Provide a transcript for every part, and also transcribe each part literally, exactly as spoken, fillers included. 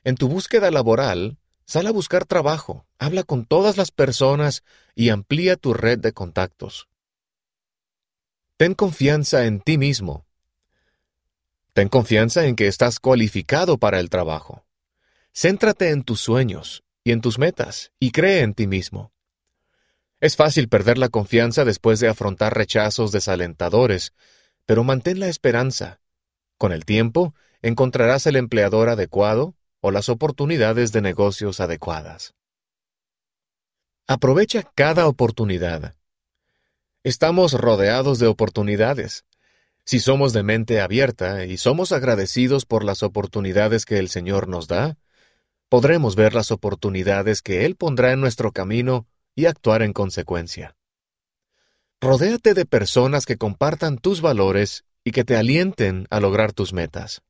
En tu búsqueda laboral, sal a buscar trabajo, habla con todas las personas y amplía tu red de contactos. Ten confianza en ti mismo. Ten confianza en que estás cualificado para el trabajo. Céntrate en tus sueños y en tus metas y cree en ti mismo. Es fácil perder la confianza después de afrontar rechazos desalentadores, pero mantén la esperanza. Con el tiempo, encontrarás el empleador adecuado o las oportunidades de negocios adecuadas. Aprovecha cada oportunidad. Estamos rodeados de oportunidades. Si somos de mente abierta y somos agradecidos por las oportunidades que el Señor nos da, podremos ver las oportunidades que Él pondrá en nuestro camino y actuar en consecuencia. Rodéate de personas que compartan tus valores y que te alienten a lograr tus metas.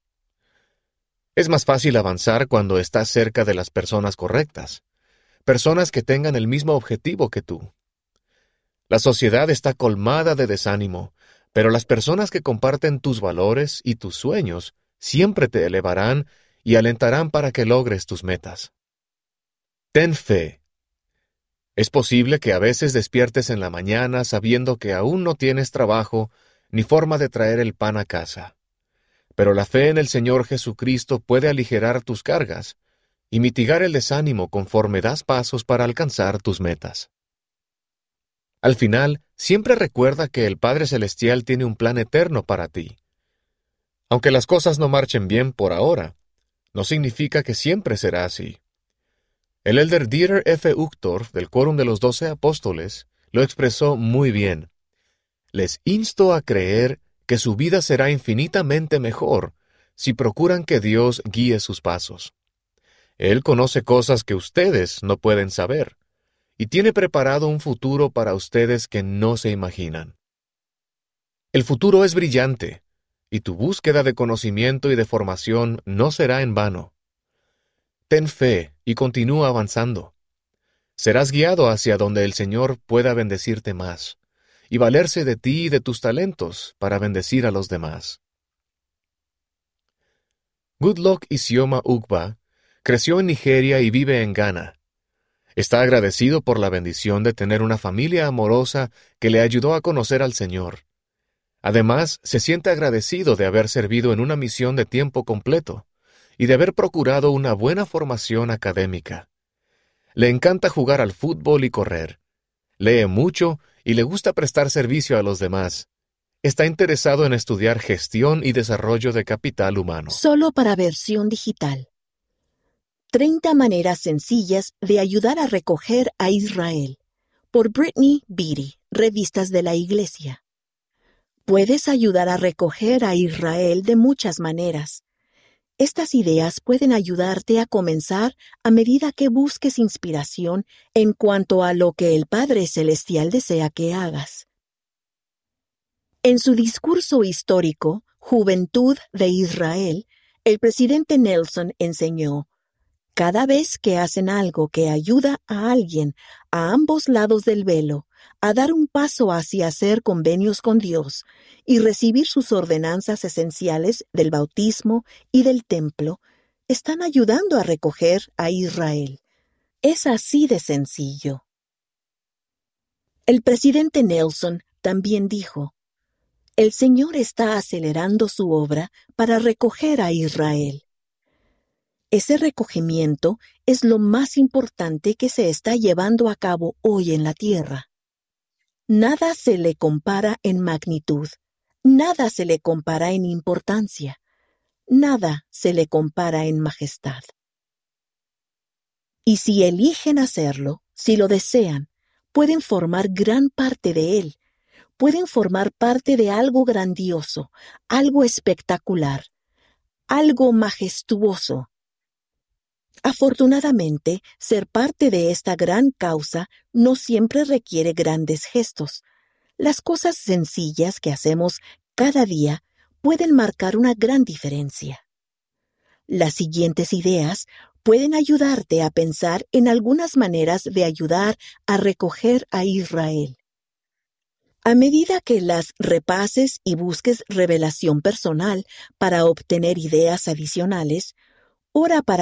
Es más fácil avanzar cuando estás cerca de las personas correctas, personas que tengan el mismo objetivo que tú. La sociedad está colmada de desánimo, pero las personas que comparten tus valores y tus sueños siempre te elevarán y alentarán para que logres tus metas. Ten fe. Es posible que a veces despiertes en la mañana sabiendo que aún no tienes trabajo ni forma de traer el pan a casa. Pero la fe en el Señor Jesucristo puede aligerar tus cargas y mitigar el desánimo conforme das pasos para alcanzar tus metas. Al final, siempre recuerda que el Padre Celestial tiene un plan eterno para ti. Aunque las cosas no marchen bien por ahora, no significa que siempre será así. El elder Dieter F. Uchtdorf, del Quórum de los Doce Apóstoles, lo expresó muy bien. Les insto a creer que su vida será infinitamente mejor si procuran que Dios guíe sus pasos. Él conoce cosas que ustedes no pueden saber, y tiene preparado un futuro para ustedes que no se imaginan. El futuro es brillante, y tu búsqueda de conocimiento y de formación no será en vano. Ten fe y continúa avanzando. Serás guiado hacia donde el Señor pueda bendecirte más, y valerse de ti y de tus talentos para bendecir a los demás. Goodluck Isioma Ugba creció en Nigeria y vive en Ghana. Está agradecido por la bendición de tener una familia amorosa que le ayudó a conocer al Señor. Además, se siente agradecido de haber servido en una misión de tiempo completo y de haber procurado una buena formación académica. Le encanta jugar al fútbol y correr. Lee mucho y le gusta prestar servicio a los demás. Está interesado en estudiar gestión y desarrollo de capital humano. Solo para versión digital. treinta maneras sencillas de ayudar a recoger a Israel. Por Brittany Beatty, Revistas de la Iglesia. Puedes ayudar a recoger a Israel de muchas maneras. Estas ideas pueden ayudarte a comenzar a medida que busques inspiración en cuanto a lo que el Padre Celestial desea que hagas. En su discurso histórico, Juventud de Israel, el presidente Nelson enseñó: cada vez que hacen algo que ayuda a alguien a ambos lados del velo a dar un paso hacia hacer convenios con Dios y recibir sus ordenanzas esenciales del bautismo y del templo, están ayudando a recoger a Israel. Es así de sencillo. El presidente Nelson también dijo: el Señor está acelerando su obra para recoger a Israel. Ese recogimiento es lo más importante que se está llevando a cabo hoy en la tierra. Nada se le compara en magnitud, nada se le compara en importancia, nada se le compara en majestad. Y si eligen hacerlo, si lo desean, pueden formar gran parte de él, pueden formar parte de algo grandioso, algo espectacular, algo majestuoso. Afortunadamente, ser parte de esta gran causa no siempre requiere grandes gestos. Las cosas sencillas que hacemos cada día pueden marcar una gran diferencia. Las siguientes ideas pueden ayudarte a pensar en algunas maneras de ayudar a recoger a Israel. A medida que las repases y busques revelación personal para obtener ideas adicionales, ora para